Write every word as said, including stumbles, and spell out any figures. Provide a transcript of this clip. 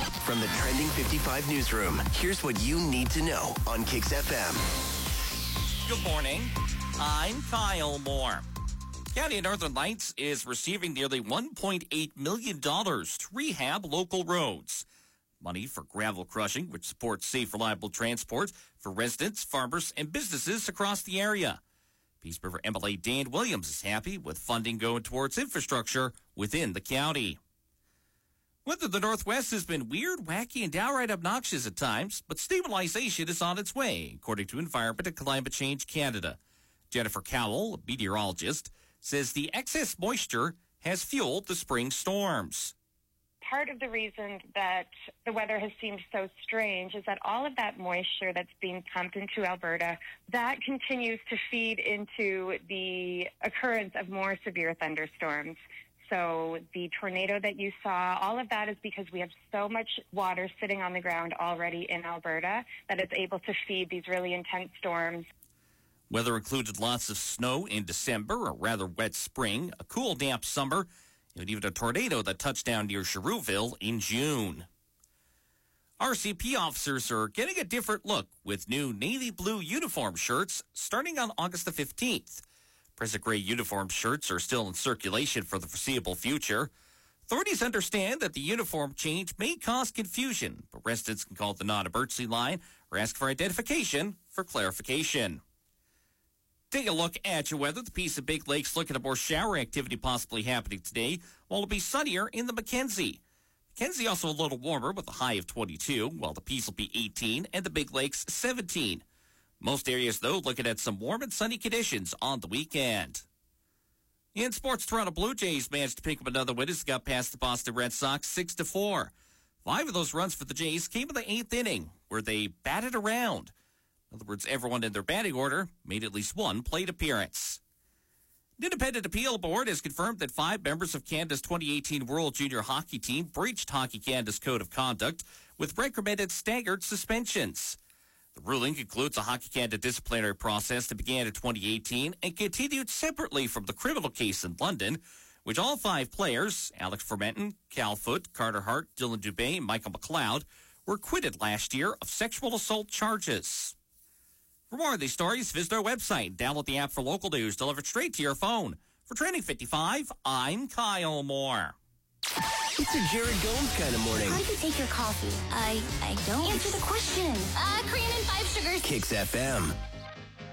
From the Trending fifty-five newsroom, here's what you need to know on Kix F M. Good morning. I'm Kyle Moore. County of Northern Lights is receiving nearly one point eight million dollars to rehab local roads. Money for gravel crushing, which supports safe, reliable transport for residents, farmers, and businesses across the area. Peace River M L A Dan Williams is happy with funding going towards infrastructure within the county. Weather in the Northwest has been weird, wacky, and downright obnoxious at times, but stabilization is on its way, according to Environment and Climate Change Canada. Jennifer Cowell, a meteorologist, says the excess moisture has fueled the spring storms. Part of the reason that the weather has seemed so strange is that all of that moisture that's being pumped into Alberta, that continues to feed into the occurrence of more severe thunderstorms. So the tornado that you saw, all of that is because we have so much water sitting on the ground already in Alberta that it's able to feed these really intense storms. Weather included lots of snow in December, a rather wet spring, a cool, damp summer, and even a tornado that touched down near Cheruville in June. R C P officers are getting a different look with new navy blue uniform shirts starting on August the fifteenth. Present gray uniform shirts are still in circulation for the foreseeable future. Authorities understand that the uniform change may cause confusion, but residents can call the non-emergency line or ask for identification for clarification. Take a look at your weather. The Peace of Big Lakes looking at more shower activity possibly happening today, while it'll be sunnier in the Mackenzie. Mackenzie also a little warmer with a high of twenty-two, while the Peace will be eighteen and the Big Lakes seventeen. Most areas, though, looking at some warm and sunny conditions on the weekend. In sports, Toronto Blue Jays managed to pick up another win as they got past the Boston Red Sox six to four. Five of those runs for the Jays came in the eighth inning, where they batted around. In other words, everyone in their batting order made at least one plate appearance. The Independent Appeal Board has confirmed that five members of Canada's twenty eighteen World Junior Hockey Team breached Hockey Canada's Code of Conduct with recommended staggered suspensions. The ruling concludes a Hockey Canada disciplinary process that began in twenty eighteen and continued separately from the criminal case in London, which all five players, Alex Fermenton, Cal Foote, Carter Hart, Dylan Dubé, and Michael McLeod, were acquitted last year of sexual assault charges. For more of these stories, visit our website, download the app for local news delivered straight to your phone. For Trending fifty-five, I'm Kyle Moore. It's a Jared Gomes kind of morning. How do you take your coffee? I I don't. Answer the question. Uh, cream and five sugars. Kix F M.